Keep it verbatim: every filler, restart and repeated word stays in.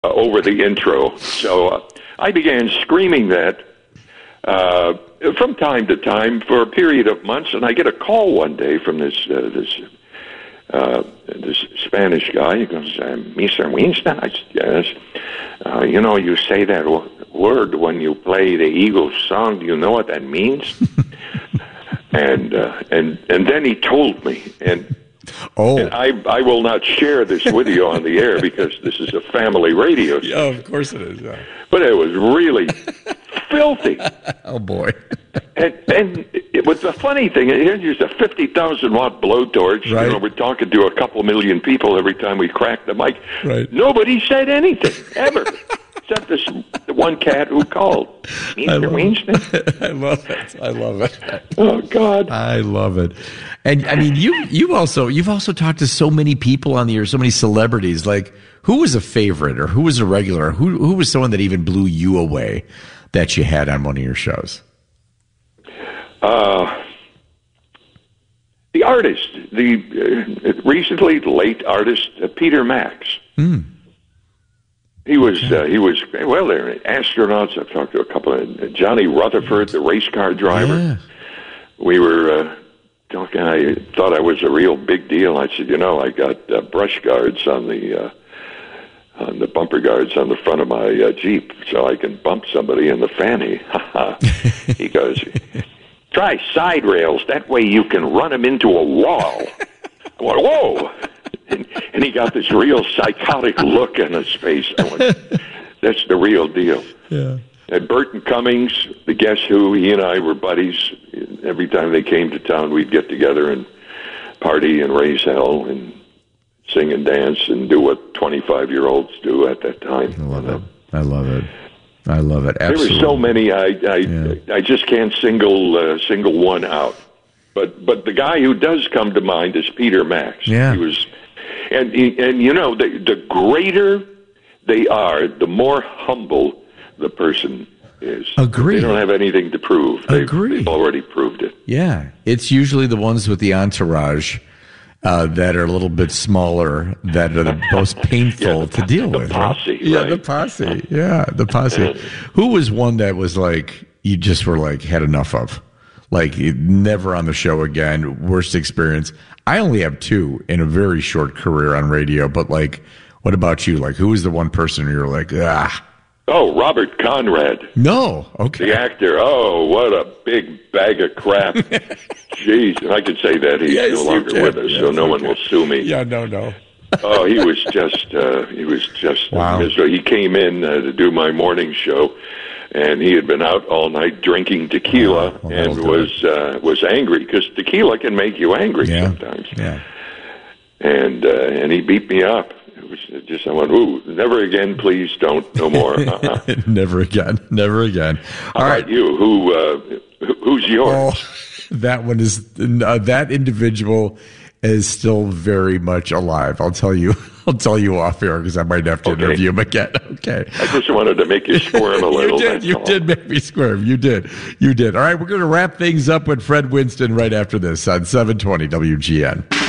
uh, over the intro. So uh, I began screaming that uh, from time to time for a period of months, and I get a call one day from this uh, this uh, this Spanish guy. He goes, uh, "Mister Winston?" I said, "Yes. Uh, you know, you say that w- word when you play the Eagles song. Do you know what that means?" and uh, and and then he told me, and. Oh, and I I will not share this with you on the air because this is a family radio show. Yeah, of course it is. Yeah. But it was really filthy. Oh boy! and and it was the funny thing. Here's a fifty thousand watt blowtorch. Right. You know, we're talking to a couple million people every time we crack the mic. Right. Nobody said anything ever. Except this the one cat who called. Mister Winston. I love it. I love it. Oh God. I love it. And I mean, you you also you've also talked to so many people on the air, so many celebrities. Like, who was a favorite, or who was a regular, or who who was someone that even blew you away that you had on one of your shows? Uh, the artist, the uh, recently late artist uh, Peter Max. Mm. He was uh, he was well. They're astronauts. I've talked to a couple of uh, Johnny Rutherford, the race car driver. Yeah. We were uh, talking. I thought I was a real big deal. I said, you know, I got uh, brush guards on the uh, on the bumper guards on the front of my uh, Jeep, so I can bump somebody in the fanny. He goes, try side rails. That way you can run them into a wall. I went, whoa. And, and he got this real psychotic look on his face. I went, that's the real deal. Yeah. And Burton Cummings, the Guess Who, he and I were buddies. Every time they came to town, we'd get together and party and raise hell and sing and dance and do what twenty-five-year-olds do at that time. I love it. I love it. I love it. Absolutely. There were so many. I I, Yeah. I just can't single uh, single one out. But but the guy who does come to mind is Peter Max. Yeah. He was. And and you know, the the greater they are, the more humble the person is. Agree. They don't have anything to prove. They've, Agree. They've already proved it. Yeah, it's usually the ones with the entourage uh, that are a little bit smaller that are the most painful Yeah, the, to deal the with. Posse, right? Yeah, right? the posse. Yeah, the posse. Who was one that was like you just were like had enough of? Like never on the show again. Worst experience. I only have two in a very short career on radio, but like, what about you? Like, who was the one person you're like, ah? Oh, Robert Conrad. No, okay. The actor. Oh, what a big bag of crap. Jeez, if I could say that, he's Yes, no you longer can. with us, Yes, so no one okay. will sue me. Yeah, no, no. Oh, he was just, uh, he was just Wow. miserable. He came in uh, to do my morning show, and he had been out all night drinking tequila Oh, well, that'll and do was uh, was angry because tequila can make you angry Yeah. sometimes. Yeah. And uh, and he beat me up. It was just I went, ooh, never again, please don't, no more. Uh-uh. Never again. Never again. All right, you. Who uh, who- who's yours? Oh, that one is uh, that individual is still very much alive. I'll tell you. I'll tell you off air because I might have to Okay. interview him again. Okay. I just wanted to make you squirm a little. you did. that's You all. did make me squirm. You did. You did. All right. We're going to wrap things up with Fred Winston right after this on seven twenty W G N.